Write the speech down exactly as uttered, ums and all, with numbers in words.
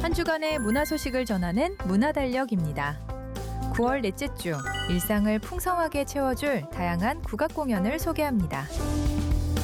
한 주간의 문화 소식을 전하는 문화달력입니다. 구월 넷째 주 일상을 풍성하게 채워줄 다양한 국악 공연을 소개합니다.